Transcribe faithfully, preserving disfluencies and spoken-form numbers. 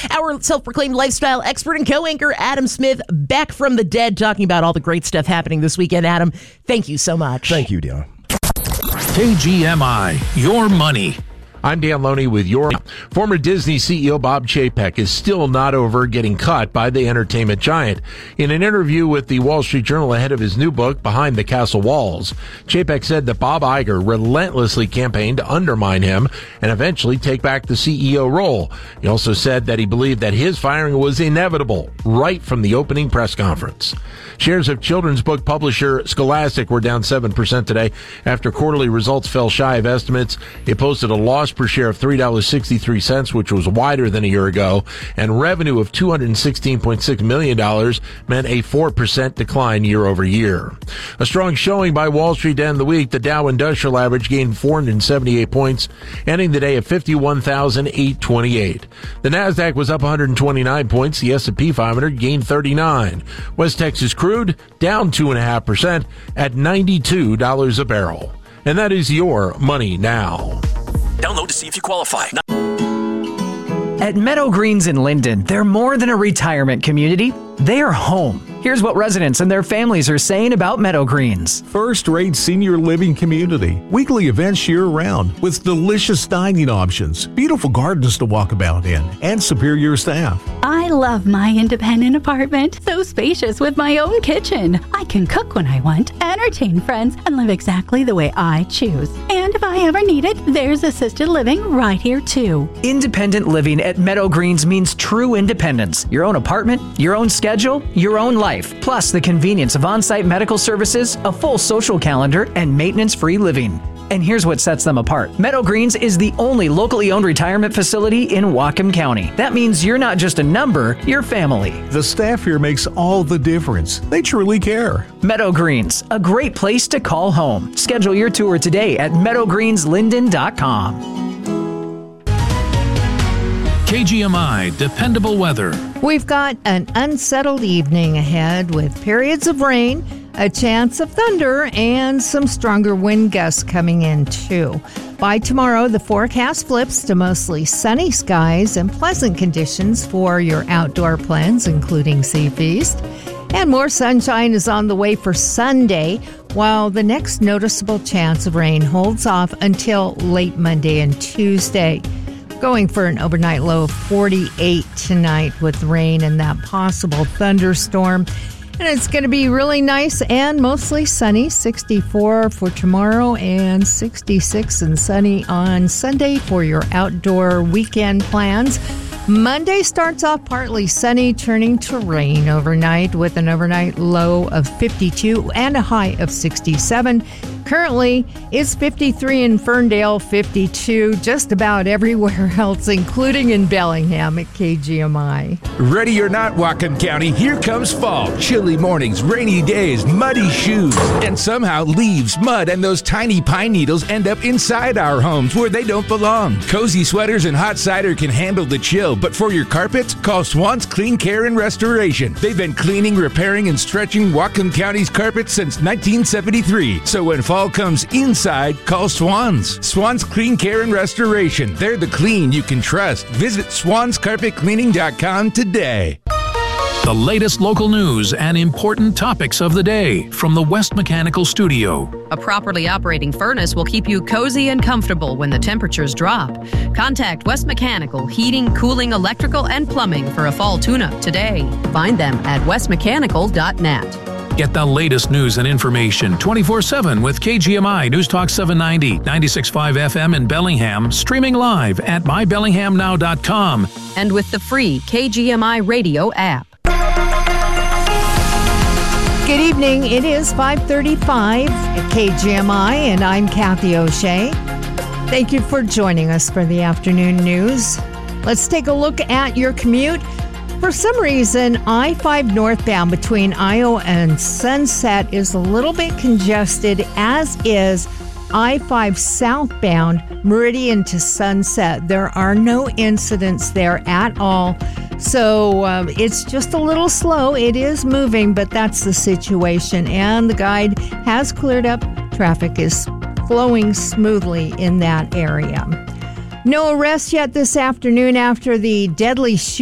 Our self-proclaimed lifestyle expert and co-anchor, Adam Smith, back from the dead, talking about all the great stuff happening this weekend. Adam, thank you so much. Thank you, Dan. K G M I, your money. I'm Dan Loney with your... Former Disney C E O Bob Chapek is still not over getting cut by the entertainment giant. In an interview with the Wall Street Journal ahead of his new book, Behind the Castle Walls, Chapek said that Bob Iger relentlessly campaigned to undermine him and eventually take back the C E O role. He also said that he believed that his firing was inevitable right from the opening press conference. Shares of children's book publisher Scholastic were down seven percent today after quarterly results fell shy of estimates. It posted a loss per share of three dollars and sixty-three cents, which was wider than a year ago, and revenue of two hundred sixteen point six million dollars meant a four percent decline year over year. A strong showing by Wall Street to end the week. The Dow Industrial Average gained four hundred seventy-eight points, ending the day at fifty-one thousand eight hundred twenty-eight. The Nasdaq was up one hundred twenty-nine points. The S and P five hundred gained thirty-nine. West Texas crude down two point five percent at ninety-two dollars a barrel. And that is your money now. Download to see if you qualify. At Meadow Greens in Linden, they're more than a retirement community. They are home. Here's what residents and their families are saying about Meadow Greens. First-rate senior living community. Weekly events year-round with delicious dining options, beautiful gardens to walk about in, and superior staff. I love my independent apartment. So spacious with my own kitchen. I can cook when I want, entertain friends, and live exactly the way I choose. And if I ever need it, there's assisted living right here too. Independent living at Meadow Greens means true independence. Your own apartment, your own schedule, your own life. Plus the convenience of on-site medical services, a full social calendar, and maintenance-free living. And here's what sets them apart. Meadow Greens is the only locally owned retirement facility in Whatcom County. That means you're not just a number, you're family. The staff here makes all the difference. They truly care. Meadow Greens, a great place to call home. Schedule your tour today at meadow greens linden dot com. K G M I, dependable weather. We've got an unsettled evening ahead with periods of rain, a chance of thunder, and some stronger wind gusts coming in too. By tomorrow, the forecast flips to mostly sunny skies and pleasant conditions for your outdoor plans, including Sea Feast. And more sunshine is on the way for Sunday, while the next noticeable chance of rain holds off until late Monday and Tuesday. Going for an overnight low of forty-eight tonight with rain and that possible thunderstorm. And it's going to be really nice and mostly sunny, sixty-four for tomorrow and sixty-six and sunny on Sunday for your outdoor weekend plans. Monday starts off partly sunny, turning to rain overnight with an overnight low of fifty-two and a high of sixty-seven. Currently, it's fifty-three in Ferndale, fifty-two just about everywhere else, including in Bellingham at K G M I. Ready or not, Whatcom County, here comes fall. Chilly mornings, rainy days, muddy shoes, and somehow leaves, mud, and those tiny pine needles end up inside our homes where they don't belong. Cozy sweaters and hot cider can handle the chill, but for your carpets, call Swan's Clean Care and Restoration. They've been cleaning, repairing, and stretching Whatcom County's carpets since nineteen seventy-three. So when fall comes inside, call Swans. Swans Clean Care and Restoration. They're the clean you can trust. Visit swans carpet cleaning dot com today. The latest local news and important topics of the day from the West Mechanical Studio. A properly operating furnace will keep you cozy and comfortable when the temperatures drop. Contact West Mechanical Heating, Cooling, Electrical, and Plumbing for a fall tune-up today. Find them at west mechanical dot net. Get the latest news and information twenty-four seven with K G M I News Talk seven ninety, ninety-six point five F M in Bellingham, streaming live at my bellingham now dot com. And with the free K G M I radio app. Good evening. It is five thirty-five at K G M I, and I'm Kathy O'Shea. Thank you for joining us for the afternoon news. Let's take a look at your commute. For some reason, I five northbound between Iowa and Sunset is a little bit congested, as is I five southbound Meridian to Sunset. There are no incidents there at all. So um, it's just a little slow. It is moving, but that's the situation. And the guide has cleared up. Traffic is flowing smoothly in that area. No arrests yet this afternoon after the deadly shooting.